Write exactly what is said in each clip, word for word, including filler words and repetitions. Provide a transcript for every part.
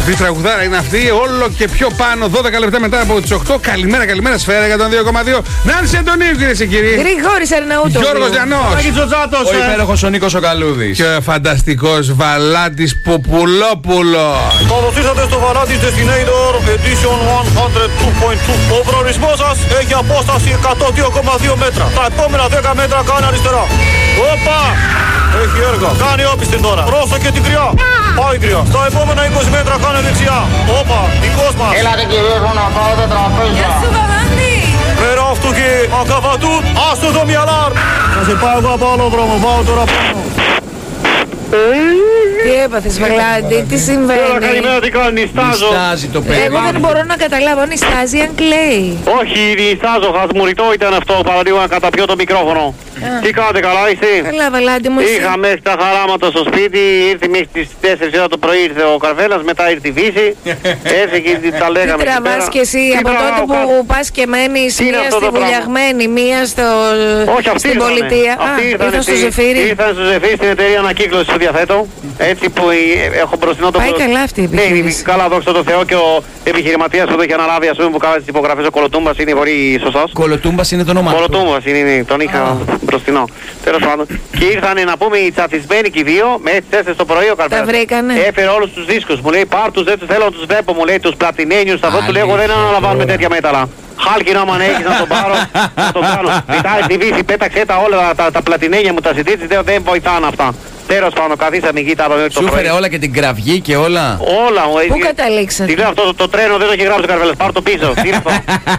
Τι τραγουδάρα είναι αυτή, όλο και πιο πάνω, δώδεκα λεπτά μετά από τις οκτώ. Καλημέρα, καλημέρα, Σφαίρα για τον δύο κόμμα δύο. Νάνση Αντωνίου, κυρίες και κύριοι. Γρηγόρης Αρναούτογλου. Γιώργος Γιαννός. Ο υπέροχος ο Νίκος ο Καλούδης. Και ο φανταστικός Βαλάντης Ποπουλόπουλος. Καλώς ήρθατε στο Βαλάντης Destinator Edition εκατόν δύο κόμμα δύο. Ο προορισμός σας έχει απόσταση εκατόν δύο κόμμα δύο μέτρα. Τα επόμενα δέκα μέτρα κάνει αριστερά. Όπα! Έχει έργα. Κάνει όπισθεν τώρα. Πρόσεχε την κρυά. Πάει κρυά. Στα επόμενα είκοσι μέτρα κάνει δεξιά. Όπα! Δικός μας. Έλατε κύριε μου να πάω τα τραπέζια. Γεια σου Βαλάντη. Πέρα αυτού και ακαβατούν. Άστο το μυαλάρ. Θα σε πάω εγώ από άλλο δρόμο. Πάω τώρα πάνω. Τι έπαθες Βαλάντη, τι συμβαίνει? Έλα, καλημέρα, τι κάνει, νιστάζω. Νιστάζει το παιδί. Εγώ δεν μπορώ να καταλάβω αν νιστάζει, αν κλαίει. Όχι, νιστάζω, χασμουριτό ήταν αυτό, παραλίγο να καταπιώ το μικρόφωνο. Τι κάνετε, καλά είστε? Καλά Βαλάντη μου, εσύ. Είχα μέχρι τα χαράματα στο σπίτι, ήρθε μέχρι τις τέσσερις ώρα το πρωί ήρθε ο Καρβέλας, μετά ήρθε η Φύση. Έρθε και τα λέγαμε. Τι τραβάς και εσύ Τι από τραβάω, τότε που κάτω. πας και μένεις Τι είναι μία αυτό στη το πράγμα? Βουλιαγμένη, μία στο... Όχι, αυτοί στην ήρθανε. πολιτεία. Αυτοί Α, ήρθανε ήρθαν στο στη- Ζεφύρι. Ήρθαν στο Ζεφύρι στην εταιρεία ανακύκλωσης που διαθέτω. Έτσι που ε, έχω μπροστινό το Πάει προ- καλά αυτή η Ναι, επιχείρηση. καλά, δόξα τω Θεώ, και ο επιχειρηματίας που το έχει αναλάβει, ας πούμε, που κάνει τις υπογραφές, ο Κολοτούμπας είναι πολύ σωστός. Κολοτούμπας είναι το όνομα του. Κολοτούμπας είναι, είναι, τον είχα μπροστινό. Τέλος πάντων. Και ήρθανε να πούμε οι τσαφισμένοι και οι δύο, με τις τέσσερις το πρωί ο Καρβέλας. Τα βρήκανε. Έφερε όλους τους δίσκους. Μου λέει πάρ' τους, δεν τους θέλω να τους βλέπω. Μου λέει τους πλατινένιους. Αυτό του λέω εγώ δεν αναλαμβάνουμε τέτοια μέταλλα. Χάλκι να μ' έχεις να τον πάρω, να τον κάνω. Μετά στη Βύση πέταξε τα όλα τα, τα πλατινένια μου, τα ζητήσεις, δεν, δεν βοηθάνε αυτά. Τέλος πάντων, καθίσαμε εκεί, τα είπαμε το Σου πρωί. έφερε όλα και την κραυγή και όλα. Όλα μου Πού έχει. καταλήξατε? Τι λέω αυτό το, το τρένο δεν το έχει γράψει ο Καρβέλας, πάρ' το πίσω. Τι είναι αυτό?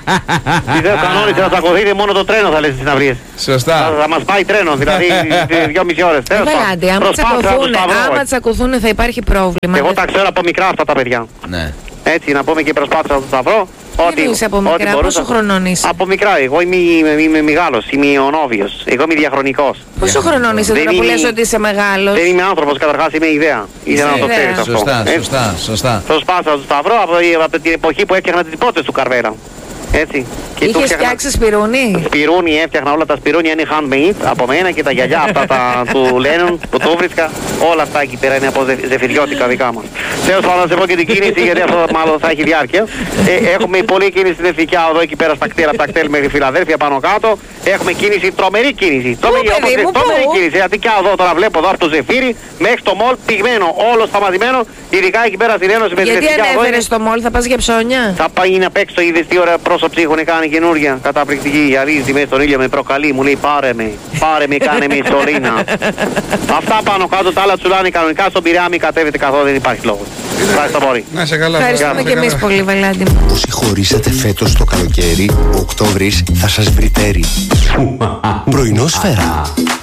Τι δεν κανόνισε να τσακωθείτε, μόνο το τρένο θα λες στις συναυλίες. Θα, Σωστά. θα μας πάει τρένο, δηλαδή δυόμιση ώρες. Ε, Τέλος πάντων. Βαλάντη, άμα Προσπάθησα να τους τσακωθούν, τα βρω, άμα έτσι. τσακωθούν θα υπάρχει πρόβλημα. Εγώ τα ξέρω από μικρά αυτά τα παιδιά. Ναι. Έτσι, να πούμε και προσπάθησα να τους τα βρω. Τι εννοείς από μικρά, πόσο χρονών είσαι? Από μικρά, εγώ είμαι, είμαι, είμαι μεγάλος, είμαι ονόβιος. Εγώ είμαι διαχρονικός. Πόσο χρονών είσαι Δεν τώρα που είμαι- λες ότι είσαι μεγάλος? Δεν είμαι άνθρωπος, καταρχάς είμαι ιδέα. Ήθελα να το ιδέα. ξέρεις αυτό. Σωστά, Έτσι. σωστά, σωστά. Προσπάθησα να τους τα βρω από, από την εποχή που έφτιαχνα τις πότες του Καρβέλα. Έτσι. Και του Είχες φτιάχνα- φτιάξει σπιρούνι? Σπιρούνι, έφτιαχνα όλα τα σπιρούνια, είναι handmade από μένα και τα γυαλιά αυτά τα, του Λένον που το βρίσκα. Όλα αυτά εκεί πέρα είναι από ζε, ζεφυριώτικα δικά μας. Τέλος πάντων, να σε πω και την κίνηση γιατί αυτό μάλλον θα έχει διάρκεια. Ε, έχουμε πολλή κίνηση στην Εθνικιά Οδό εκεί πέρα στα κτίρια, από τα κτέλ μέχρι Φιλαδέλφια πάνω κάτω. Έχουμε κίνηση, τρομερή κίνηση. Τρομερή, παιδί όπως μου, λες, τρομερή πού? κίνηση. Γιατί και εδώ τώρα βλέπω εδώ από το Ζεφύρι μέχρι το μολ πυγμένο, όλο σταματημένο. Ειδικά εκεί πέρα στην Ένωση με την Γιατί Εθνικιά Οδό. ανέφερες είναι- στο μόλ, θα πας για ψώνια? θα πάει να παίξω, είδες τι ωραία πρόσωψη έχουν κάνει καινούργια. Καταπληκτική, γυαλίζει μέσα στον ήλιο, με προκαλεί, μου λέει πάρε με, πάρε με, κάνε με σωλήνα. Αυτά πάνω κάτω, τα άλλα τσουλάνε κανονικά, στον Πειραιά μην κατέβετε καθόλου, δεν υπάρχει λόγος. Ευχαριστώ πολύ. Να σε καλά. Ευχαριστούμε να σε και εμείς καλά. πολύ Βαλάντη μου. Όσοι χωρίσατε φέτος το καλοκαίρι, ο Οκτώβρης θα σας βρυτέρει. Πρωινό Σφαίρα.